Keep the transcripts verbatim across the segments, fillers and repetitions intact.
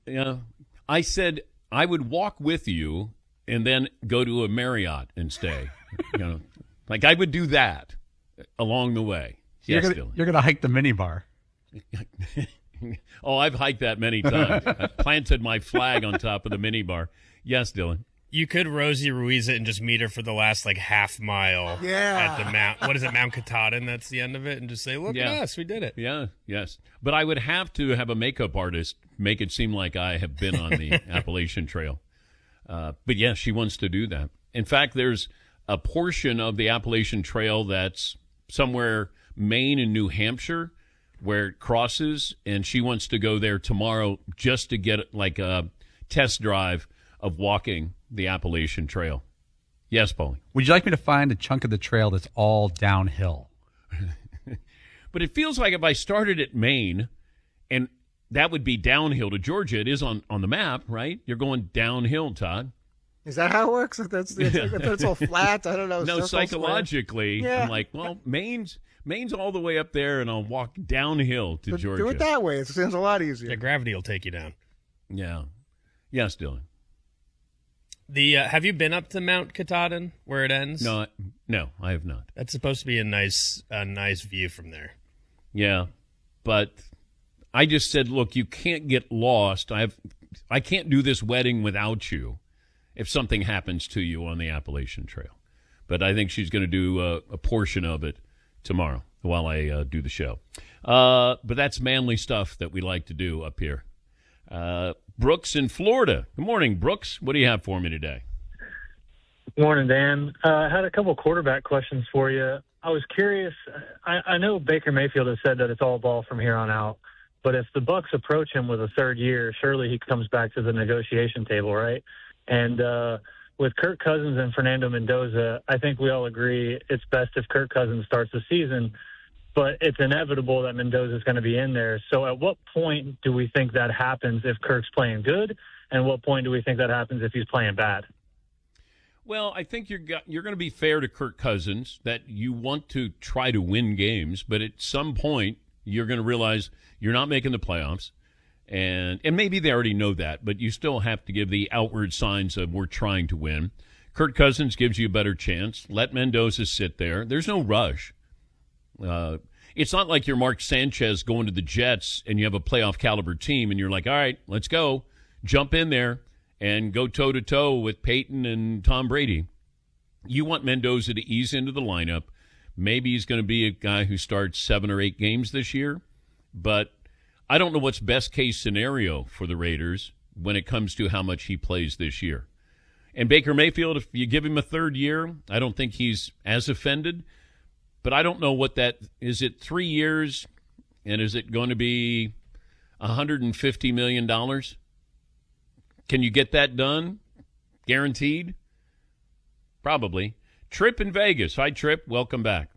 Yeah, I said I would walk with you and then go to a Marriott and stay. You know, like I would do that along the way. You're Yes, gonna, Dylan. you're gonna hike the minibar. Oh, I've hiked that many times. I've planted my flag on top of the minibar. Yes, Dylan. You could Rosie Ruiz it and just meet her for the last like half mile Yeah. at the Mount. What is it, Mount Katahdin? That's the end of it, and just say, "Look Yeah. at us, we did it." Yeah, yes. But I would have to have a makeup artist make it seem like I have been on the Appalachian Trail. Uh, but yes, she wants to do that. In fact, there's a portion of the Appalachian Trail that's somewhere Maine and New Hampshire where it crosses, and she wants to go there tomorrow just to get like a test drive of walking the Appalachian Trail. Yes, Paulie. Would you like me to find a chunk of the trail that's all downhill? But it feels like if I started at Maine, and that would be downhill to Georgia. It is on, on the map, right? You're going downhill, Todd. Is that how it works? If that's, if it's all flat, I don't know. No, circle, psychologically, square. Yeah. I'm like, well, Maine's Maine's all the way up there, and I'll walk downhill to Do- Georgia. Do it that way. It sounds a lot easier. Yeah, gravity will take you down. Yeah. Yes, Dylan. The uh, have you been up to Mount Katahdin where it ends? No, I- no, I have not. That's supposed to be a nice a nice view from there. Yeah, but I just said, look, you can't get lost. I have, I can't do this wedding without you if something happens to you on the Appalachian Trail. But I think she's going to do a, a portion of it tomorrow while I uh, do the show. Uh, but that's manly stuff that we like to do up here. Uh, Brooks in Florida. Good morning, Brooks. What do you have for me today? Good morning, Dan. Uh, I had a couple quarterback questions for you. I was curious. I, I know Baker Mayfield has said that it's all ball from here on out, but if the Bucs approach him with a third year, surely he comes back to the negotiation table, right? And uh, with Kirk Cousins and Fernando Mendoza, I think we all agree it's best if Kirk Cousins starts the season, but it's inevitable that Mendoza is going to be in there. So at what point do we think that happens if Kirk's playing good, and what point do we think that happens if he's playing bad? Well, I think you're go- you're going to be fair to Kirk Cousins that you want to try to win games, but at some point you're going to realize you're not making the playoffs, and and maybe they already know that, but you still have to give the outward signs of we're trying to win. Kirk Cousins gives you a better chance. Let Mendoza sit there. There's no rush. Uh, it's not like you're Mark Sanchez going to the Jets and you have a playoff caliber team and you're like, all right, let's go, jump in there and go toe-to-toe with Peyton and Tom Brady. You want Mendoza to ease into the lineup. Maybe he's going to be a guy who starts seven or eight games this year, but I don't know what's best-case scenario for the Raiders when it comes to how much he plays this year. And Baker Mayfield, if you give him a third year, I don't think he's as offended, but I don't know what that – is it three years, and is it going to be one hundred fifty million dollars? Can you get that done? Guaranteed? Probably. Trip in Vegas. Hi, Trip. Welcome back.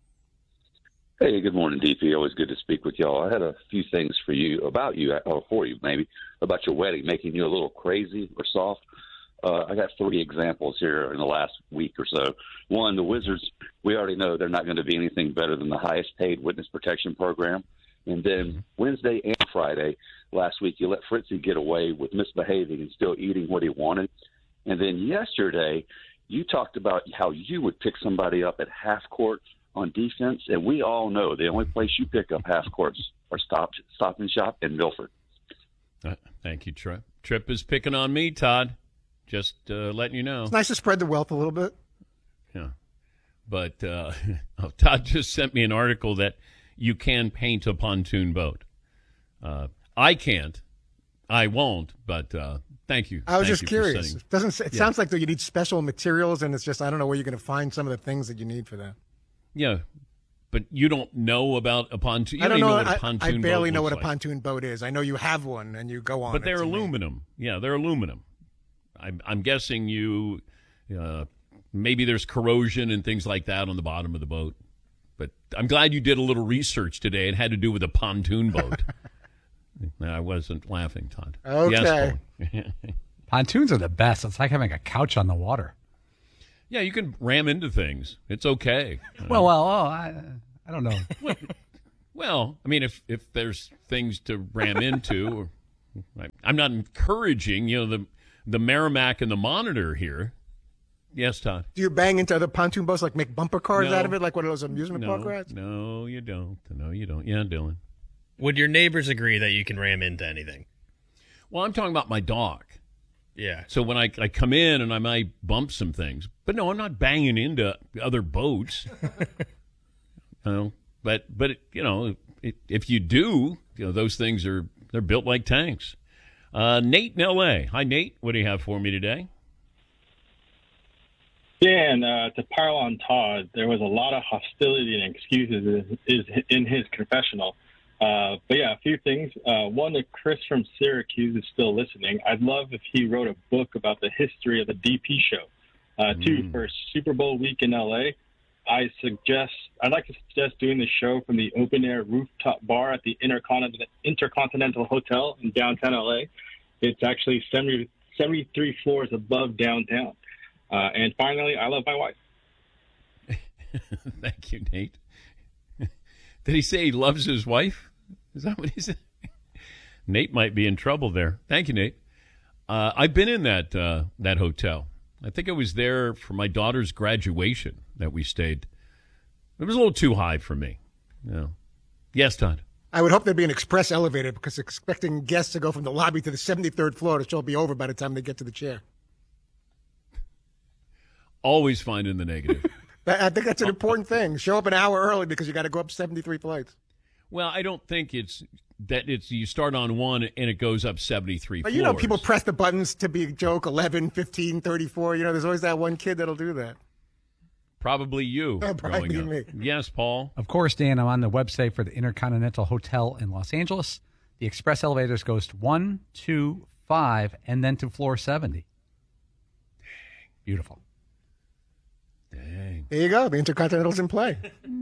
Hey, good morning, D P. Always good to speak with y'all. I had a few things for you, about you, or for you maybe, about your wedding, making you a little crazy or soft. Uh, I got three examples here in the last week or so. One, the Wizards, we already know they're not going to be anything better than the highest paid witness protection program. And then Wednesday and Friday last week, you let Fritzy get away with misbehaving and still eating what he wanted. And then yesterday, you talked about how you would pick somebody up at half court on defense. And we all know the only place you pick up half courts are Stop, stop and Shop in Milford. Uh, thank you, Trip. Trip is picking on me, Todd. Just uh, letting you know. It's nice to spread the wealth a little bit. Yeah. But uh, Todd just sent me an article that you can paint a pontoon boat. Uh, I can't. I won't, but uh, thank you. I was Thank just you for curious. sending- It doesn't. It Yeah. sounds like that you need special materials, and it's just I don't know where you're going to find some of the things that you need for that. Yeah, but you don't know about a pontoon. You I don't even know. what a I, pontoon I barely boat know what looks a like. pontoon boat is. I know you have one, and you go on. But it they're to me. aluminum. Yeah, they're aluminum. I'm, I'm guessing you, uh, maybe there's corrosion and things like that on the bottom of the boat. But I'm glad you did a little research today. It had to do with a pontoon boat. No, I wasn't laughing, Todd. Okay. Yes, Pontoons are the best. It's like having a couch on the water. yeah, you can ram into things. It's okay. Well, well, well I, I don't know. Well, I mean, if, if there's things to ram into, or, I, I'm not encouraging, you know, the the Merrimack and the Monitor here. Yes, Todd. Do you bang into other pontoon boats, like make bumper cars No. out of it, like one of those amusement No, park rides? no, you don't. No, you don't. Yeah, Dylan. Would your neighbors agree that you can ram into anything? Well, I'm talking about my dog. Yeah. So when I, I come in and I might bump some things, but no, I'm not banging into other boats. you know, but but it, you know, it, if you do, you know, those things are they're built like tanks. Uh, Nate in L A. Hi, Nate. What do you have for me today? Dan, uh, to pile on Todd, there was a lot of hostility and excuses is, is in his confessional. Uh, but yeah, a few things. Uh, one, if Chris from Syracuse is still listening, I'd love if he wrote a book about the history of the D P show. Uh, mm. Two, for Super Bowl week in L A, I suggest I'd like to suggest doing the show from the open air rooftop bar at the Intercontinental, Intercontinental Hotel in downtown L A. It's actually seventy, seventy-three floors above downtown. Uh, and finally, I love my wife. Thank you, Nate. Did he say he loves his wife? Is that what he said? Nate might be in trouble there. Thank you, Nate. Uh, I've been in that uh, that hotel. I think I was there for my daughter's graduation that we stayed. It was a little too high for me. Yeah. Yes, Todd. I would hope there'd be an express elevator because expecting guests to go from the lobby to the seventy-third floor to still be over by the time they get to the chair. Always finding the negative. I think that's an important thing. Show up an hour early because you got to go up seventy-three flights. Well, I don't think it's that it's you start on one and it goes up seventy-three But floors. you know, people press the buttons to be a joke, eleven, fifteen, thirty-four. You know, there's always that one kid that'll do that. Probably you. Oh, probably growing up. me. Yes, Paul. Of course, Dan, I'm on the website for the Intercontinental Hotel in Los Angeles. The express elevators goes to one, two, five, and then to floor seventy. Beautiful. Dang. There you go. The Intercontinental's in play.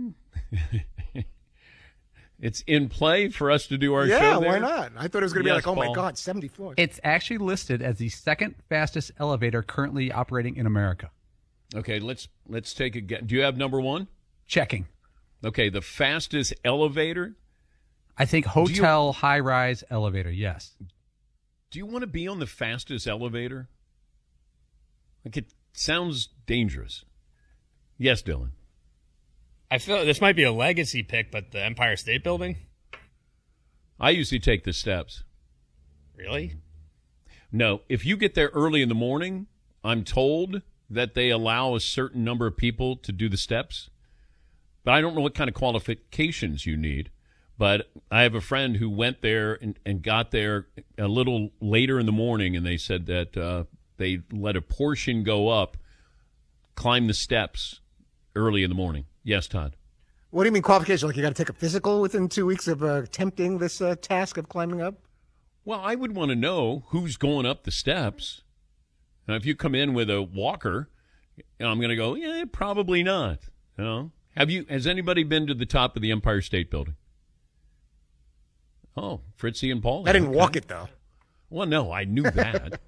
It's in play for us to do our yeah, show there? why not? I thought it was going to Yes, be like, oh, Paul. my God, seventy floors. It's actually listed as the second fastest elevator currently operating in America. Okay, let's let's take a guess. Do you have number one? Checking. Okay, the fastest elevator. I think hotel high-rise elevator, yes. Do you want to be on the fastest elevator? Like it sounds dangerous. Yes, Dylan. I feel this might be a legacy pick, but the Empire State Building? I usually take the steps. Really? No, if you get there early in the morning, I'm told that they allow a certain number of people to do the steps. But I don't know what kind of qualifications you need. But I have a friend who went there and, and got there a little later in the morning, and they said that uh, they let a portion go up, climb the steps early in the morning. Yes, Todd. What do you mean qualification? Like you got to take a physical within two weeks of uh, attempting this uh, task of climbing up? Well, I would want to know who's going up the steps. Now, if you come in with a walker, you know, I'm going to go, yeah, probably not. You know, have you? Has anybody been to the top of the Empire State Building? Oh, Fritzy and Paul. I didn't okay. walk it though. Well, no, I knew that.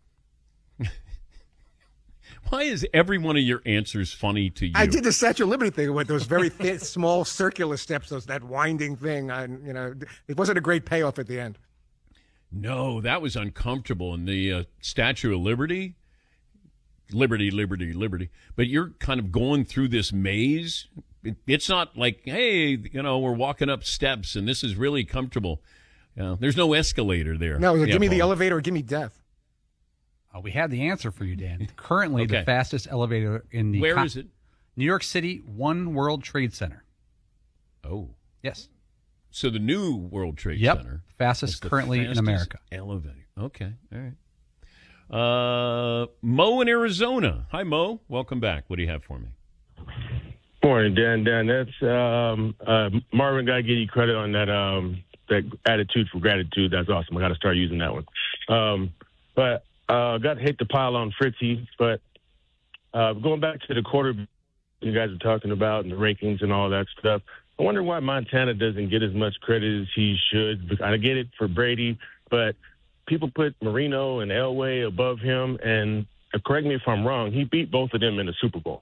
Why is every one of your answers funny to you? I did the Statue of Liberty thing with those very thin, small circular steps, those that winding thing. I, you know, it wasn't a great payoff at the end. No, that was uncomfortable. And the uh, Statue of Liberty, Liberty, Liberty, Liberty. But you're kind of going through this maze. It, it's not like, hey, you know, we're walking up steps and this is really comfortable. You know, there's no escalator there. No, it was like, Yeah, give me the Paul. elevator or give me death. Uh, we have the answer for you, Dan. Currently, Okay. the fastest elevator in the Where con- is it? New York City, One World Trade Center. Oh, Yes. so the new World Trade Yep. Center. Fastest is the currently in fastest America. Elevator. Okay, all right. Uh, Mo in Arizona. Hi, Mo. Welcome back. What do you have for me? Morning, Dan. Dan, that's um, uh, Marvin. Got to give you credit on that. Um, that attitude for gratitude. That's awesome. I got to start using that one. Um, but uh, got to hate to pile on Fritzy. But uh, going back to the quarter, you guys were talking about and the rankings and all that stuff. I wonder why Montana doesn't get as much credit as he should. I get it for Brady, but people put Marino and Elway above him. And uh, correct me if I'm wrong. He beat both of them in the Super Bowl.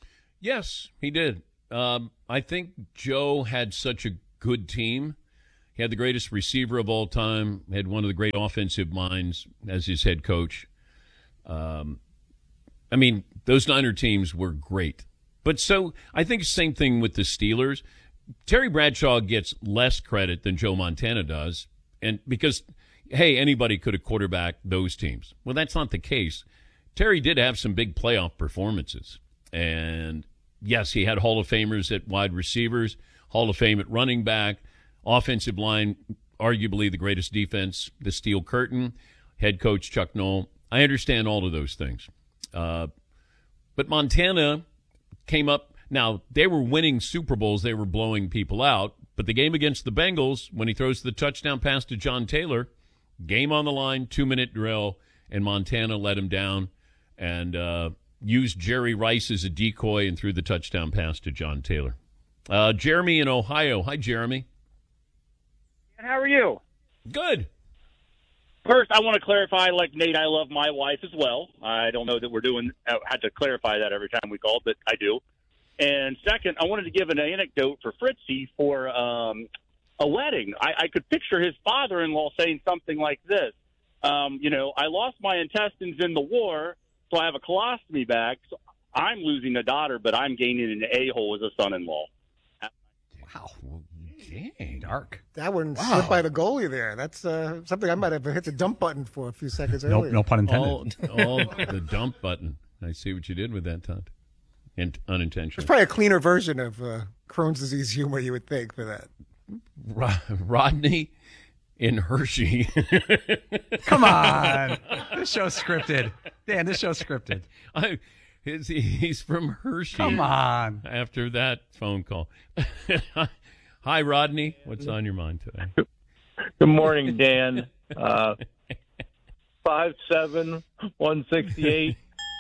Yes, he did. Um, I think Joe had such a good team. He had the greatest receiver of all time, had one of the great offensive minds as his head coach. Um, I mean, those Niner teams were great. But so I think the same thing with the Steelers. Terry Bradshaw gets less credit than Joe Montana does, and because, hey, anybody could have quarterbacked those teams. Well, that's not the case. Terry did have some big playoff performances. And, yes, he had Hall of Famers at wide receivers, Hall of Fame at running back, offensive line, arguably the greatest defense, the Steel Curtain, head coach Chuck Noll. I understand all of those things. Uh, but Montana came up. Now, they were winning Super Bowls. They were blowing people out. But the game against the Bengals, when he throws the touchdown pass to John Taylor, game on the line, two-minute drill, and Montana let him down and uh, used Jerry Rice as a decoy and threw the touchdown pass to John Taylor. Uh, Jeremy in Ohio. Hi, Jeremy. How are you? Good. First, I want to clarify, like Nate, I love my wife as well. I don't know that we're doing, I had to clarify that every time we called, but I do. And second, I wanted to give an anecdote for Fritzy for um, a wedding. I, I could picture his father-in-law saying something like this. Um, you know, I lost my intestines in the war, so I have a colostomy bag. So I'm losing a daughter, but I'm gaining an a-hole as a son-in-law. Wow. Dang. Dark. That one Wow. slipped by the goalie there. That's uh, something I might have hit the dump button for a few seconds No, earlier. no pun intended. All, all the dump button. I see what you did with that, Todd. And There's unintentional. probably a cleaner version of uh, Crohn's disease humor, you would think, for that. Ro- Rodney in Hershey. Come on. This show's scripted. Dan, this show's scripted. I, he's, he's from Hershey. Come on. After that phone call. Hi, Rodney. What's on your mind today? Good morning, Dan. Uh, five seven, one sixty-eight.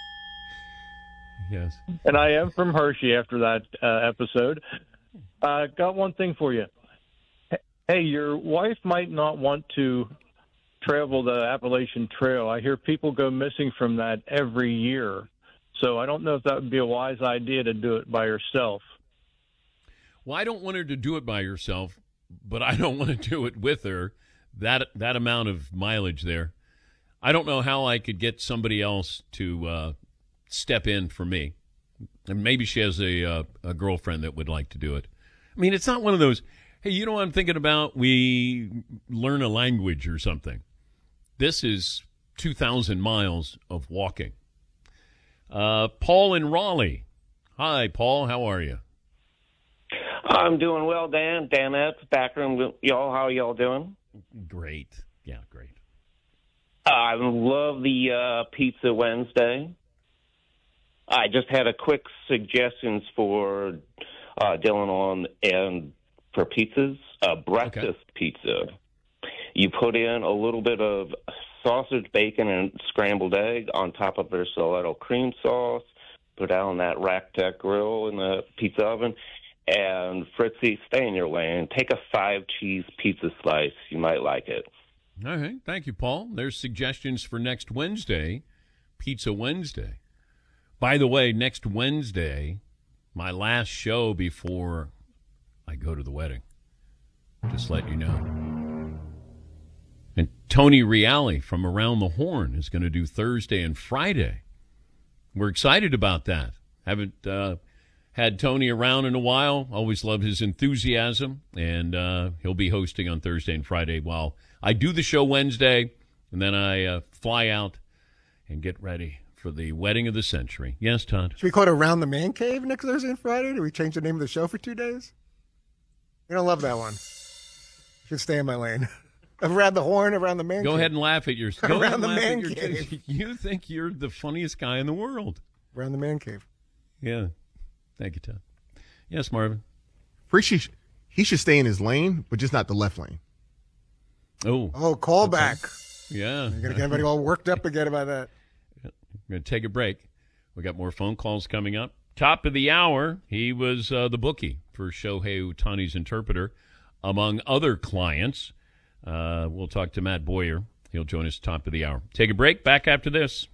Yes. And I am from Hershey after that uh, episode. Uh, got one thing for you. Hey, your wife might not want to travel the Appalachian Trail. I hear people go missing from that every year. So I don't know if that would be a wise idea to do it by yourself. Well, I don't want her to do it by herself, but I don't want to do it with her. That that amount of mileage there. I don't know how I could get somebody else to uh, step in for me. And maybe she has a uh, a girlfriend that would like to do it. I mean, it's not one of those, hey, you know what I'm thinking about? We learn a language or something. This is two thousand miles of walking. Uh, Paul in Raleigh. Hi, Paul. How are you? I'm doing well, Dan. Danette, backroom, y'all. How y'all doing? Great. Yeah, great. I love the uh, Pizza Wednesday. I just had a quick suggestions for uh, Dylan on and for pizzas. Uh, breakfast okay. pizza. You put in a little bit of sausage, bacon, and scrambled egg on top of their Soletto cream sauce. Put it on that rack tech grill in the pizza oven. And Fritzy, stay in your lane. Take a five-cheese pizza slice. You might like it. All right. Thank you, Paul. There's suggestions for next Wednesday, Pizza Wednesday. By the way, next Wednesday, my last show before I go to the wedding. Just let you know. And Tony Reale from Around the Horn is going to do Thursday and Friday. We're excited about that. Haven't... Uh, Had Tony around in a while. Always love his enthusiasm. And uh, he'll be hosting on Thursday and Friday while I do the show Wednesday. And then I uh, fly out and get ready for the wedding of the century. Yes, Todd? Should we call it Around the Man Cave next Thursday and Friday? Do we change the name of the show for two days? I don't love that one. Should stay in my lane. Around the Horn, Around the Man Go Cave. ahead and laugh at your... Go Around the laugh Man your, Cave. You think you're the funniest guy in the world. Around the Man Cave. Yeah. Thank you, Todd. Yes, Marvin. Fritzy, he should stay in his lane, but just not the left lane. Oh. Oh, callback. Okay. Yeah. You're going to get everybody all worked up again about that. We're going to take a break. We got more phone calls coming up. Top of the hour, he was uh, the bookie for Shohei Ohtani's interpreter, among other clients. Uh, we'll talk to Matt Boyer. He'll join us top of the hour. Take a break. Back after this.